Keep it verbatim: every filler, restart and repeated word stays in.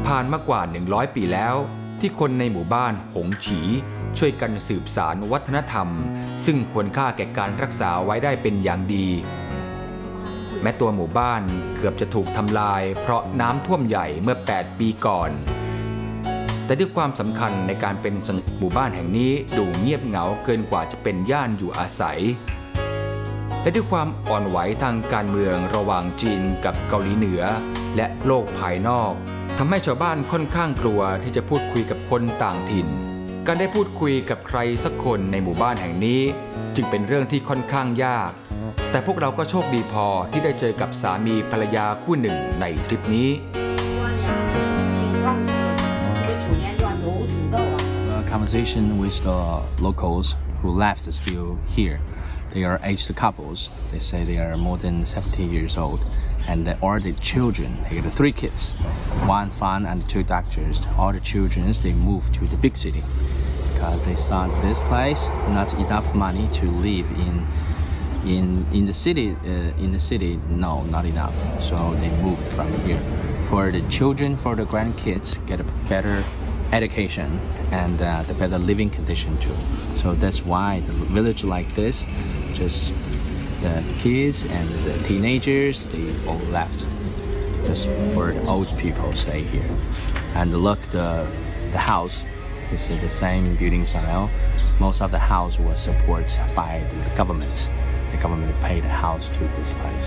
ผ่านมากว่าหนึ่งร้อยปีแล้วที่คนในหมู่บ้านหงฉีช่วยกันสืบสานวัฒนธรรมซึ่งควรค่าแก่การรักษาไว้ได้เป็นอย่างดีแม้ตัวหมู่บ้านเกือบจะถูกทำลายเพราะน้ำท่วมใหญ่เมื่อแปดปีก่อนแต่ด้วยความสำคัญในการเป็นหมู่บ้านแห่งนี้ดูเงียบเหงาเกินกว่าจะเป็นย่านอยู่อาศัยและด้วยความอ่อนไหวทางการเมืองระหว่างจีนกับเกาหลีเหนือและโลกภายนอกทำให้ชาวบ้านค่อนข้างกลัวที่จะพูดคุยกับคนต่างถิ่นการได้พูดคุยกับใครสักคนในหมู่บ้านแห่งนี้จึงเป็นเรื่องที่ค่อนข้างยากแต่พวกเราก็โชคดีพอที่ได้เจอกับสามีภรรยาคู่หนึ่งในทริปนี้ Conversation with the locals who left still here. They are aged couples. They say they are more than seventy years old, and they are the children. They got three kids, one son and two doctors. All the children they moved to the big city because they saw this place not enough money to live in. In in the city, uh, in the city, no, not enough. So they moved from here. For the children, for the grandkids, get a better education and uh, the better living condition too. So that's why the village like this, just the kids and the teenagers, they all left. Just for the old people stay here. And look, the the house is the same building style. Most of the house was supported by the government. The government paid the house to this place.